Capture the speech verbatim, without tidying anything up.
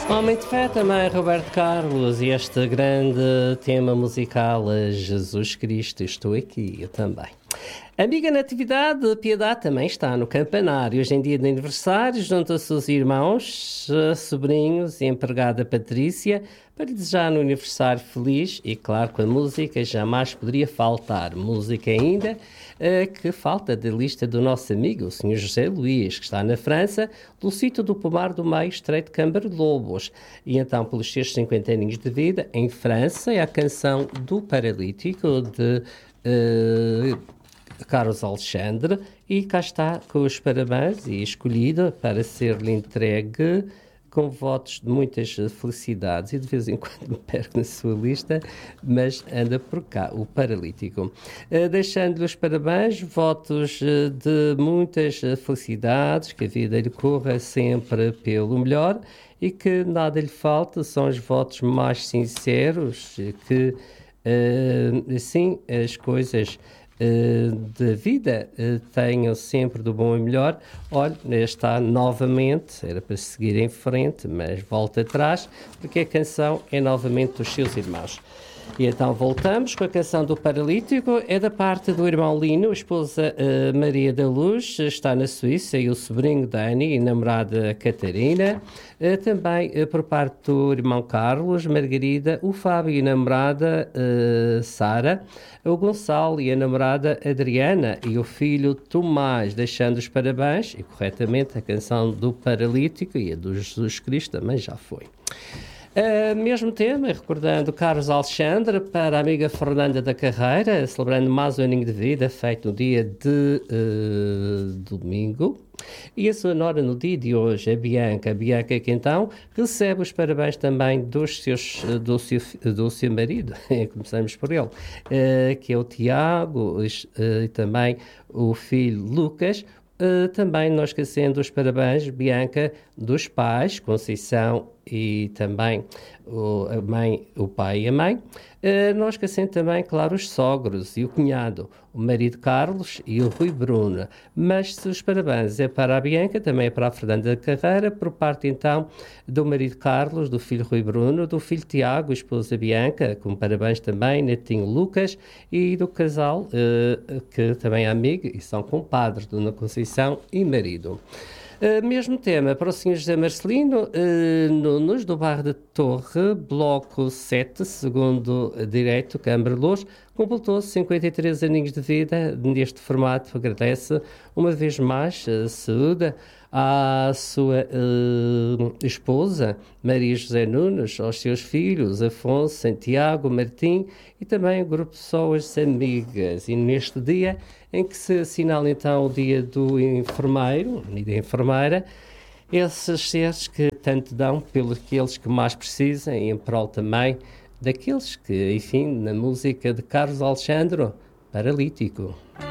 Homem de Fé também, Roberto Carlos, e este grande tema musical, Jesus Cristo, estou aqui, eu também. Amiga Natividade, Piedade também está no campanário. Hoje em dia de aniversário, junta-se os irmãos, sobrinhos e a empregada Patrícia para lhe desejar um aniversário feliz e, claro, com a música jamais poderia faltar. Música ainda uh, que falta da lista do nosso amigo, o senhor José Luís, que está na França, do sítio do Pomar do Meio, Estreito de Câmara de Lobos. E então, pelos seus cinquenta aninhos de vida, em França, é a canção do Paralítico de... Uh, Carlos Alexandre, e cá está com os parabéns e escolhida para ser-lhe entregue com votos de muitas felicidades, e de vez em quando me perco na sua lista, mas anda por cá, o Paralítico. Uh, deixando-lhe os parabéns, votos uh, de muitas felicidades, que a vida lhe corra sempre pelo melhor e que nada lhe falte, são os votos mais sinceros, que uh, assim as coisas Uh, da vida uh, tenham sempre do bom e melhor. Olha, está novamente, era para seguir em frente, mas volta atrás, porque a canção é novamente dos seus irmãos. E então voltamos com a canção do Paralítico, é da parte do irmão Lino, a esposa uh, Maria da Luz, está na Suíça, e o sobrinho Dani e namorada Catarina, uh, também uh, por parte do irmão Carlos, Margarida, o Fábio e a namorada uh, Sara, o Gonçalo e a namorada Adriana e o filho Tomás, deixando os parabéns, e corretamente a canção do Paralítico e a do Jesus Cristo também já foi. Uh, mesmo tema, recordando Carlos Alexandre para a amiga Fernanda da Carreira, celebrando mais um aninho de vida, feito no dia de uh, domingo. E a sua nora no dia de hoje, a Bianca. A Bianca que então recebe os parabéns também dos seus, do, seu, do seu marido, começamos por ele, uh, que é o Tiago, uh, e também o filho Lucas. Uh, também não esquecendo os parabéns, Bianca, dos pais, Conceição e também o, a mãe, o pai e a mãe. Uh, não esquecendo também, claro, os sogros e o cunhado, o marido Carlos e o Rui Bruno. Mas se os parabéns é para a Bianca, também é para a Fernanda da Carreira, por parte então do marido Carlos, do filho Rui Bruno, do filho Tiago, esposa Bianca, com parabéns também, netinho Lucas, e do casal, uh, que também é amigo e são compadres, Dona Conceição e marido. Uh, mesmo tema para o senhor José Marcelino uh, Nunes, do bairro de Torre, bloco sete, segundo direito, Câmara de Luz, completou cinquenta e três aninhos de vida. Neste formato agradece uma vez mais uh, saúde à sua uh, esposa Maria José Nunes, aos seus filhos Afonso, Santiago, Martim e também o grupo de pessoas amigas. E neste dia em que se assinala então o dia do enfermeiro e da enfermeira, esses seres que tanto dão pelos aqueles que mais precisam e em prol também daqueles que, enfim, na música de Carlos Alexandre, Paralítico.